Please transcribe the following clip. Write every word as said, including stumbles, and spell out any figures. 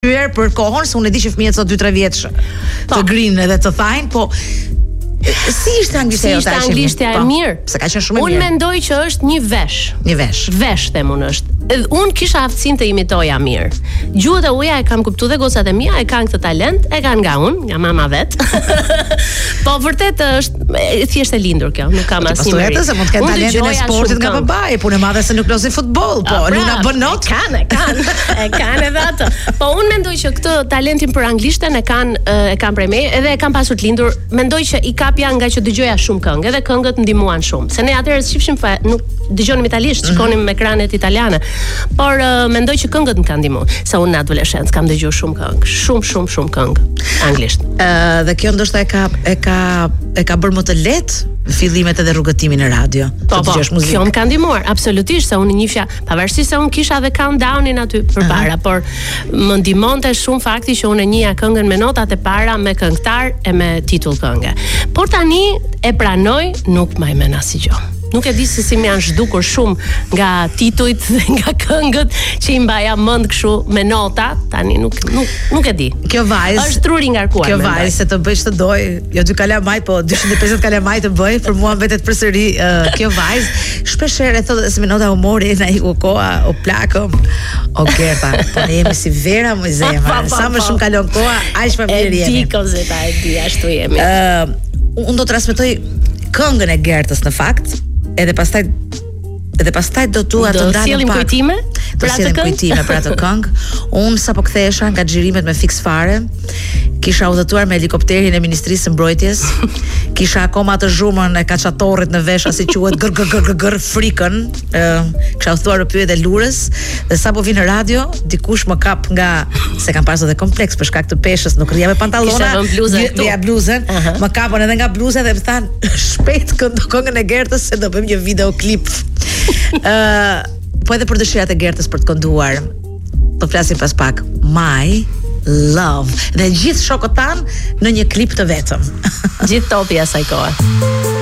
për kohën, se unë e di që fëmijët sot dy tre vjeç të grinë edhe të thajnë, po si ishte anglishtja jote? Si ishte anglishtja e mirë? Se ka qenë shumë e mirë. Unë mendoj që është një vesh. Një vesh. Vesh them unë është. Unë kisha aftësinë të imitoja mirë. Gjuhët e uja e kam kuptuar dhe gocat e mia e kanë këtë talent, e kanë nga unë, nga mama vet. Po vërtet është thjesht e lindur kjo, nuk kam asnjë merit. Pastaj se mund të kenë talentin e sportit nga babai, punë e madhe se nuk lozi futboll, po nuk na bën not. Kanë, kanë, e kanë edhe atë. Po unë mendoj që këtë talentin për anglishtën e kanë e kanë prej meje, edhe e kanë pasur të lindur. Mendoj që i kapja nga që dëgjoja shumë këngë, edhe këngët ndihmuan shumë. Se ne atëherë shifshim fa, nuk dëgjonim italisht, shikonim me ekranet italiane. Por uh, mendoj që këngët më kanë ndihmuar. Sa unë në adoleshencë kam dëgjuar shumë këngë, shumë shumë shumë këngë anglisht. Ë uh, dhe kjo ndoshta e ka e ka e ka bërë më të lehtë fillimet edhe rrugëtimin në radio. Po, po, kjo më ka ndihmuar, absolutisht, se unë njihja, pavarësisht se unë kisha edhe countdownin aty përpara, uh-huh. por më ndihmonte shumë fakti që unë njihja këngën me notat e para, me këngëtar e me titull këngë. Por tani e pranoj, nuk më men asgjë. Nuk e di se si më janë zhdukur shumë nga titujt dhe nga këngët që i mbaja mend kështu me nota, tani nuk nuk nuk e di. Kjo vajzë është truri i ngarkuar. Kjo vajzë se të bëj ç'të doj, jo dy kalamaj, po dyshim e pesëdhjetë kalamaj të bëj, për mua mbetet përsëri uh, kjo vajzë shpesh herë thotë se me nota humori na iku koha, o plakëm, o Gerta, po ne jemi si vera më zemra. Sa më shumë kalon koha, aq më mirë jemi. E di kozeta, e di, ashtu jemi. Ë, uh, unë do të transmetoj këngën e Gertës në fakt. Edhe pastaj edhe pastaj do tua të ndalim pak. Do sjellim kujtime për atë këngë. Kujtime për atë këngë. Unë sapo kthehesha nga xhirimet me Fix Fare, kisha udhëtuar me helikopterin e Ministrisë së Mbrojtjes. Kisha akoma atë zhumën e kaçatorrit në vesh, si quhet, gër gër gër gër frikën. Ë, kisha udhëtuar pyet e lurës dhe sapo vi në radio, dikush më kap nga se kam pasur edhe kompleks për shkak të peshës, nuk rria me pantallona. Vija bluzën, më kapën edhe nga bluza dhe më than shpejt këndo këngën e Gertës se do bëjmë një videoklip. Ë, uh, po edhe për dëshirat e Gertës për të kënduar. Do flasim pas pak. My Love. Dhe gjithë shokët tan në një klip të vetëm. Gjithë topi asaj kohe.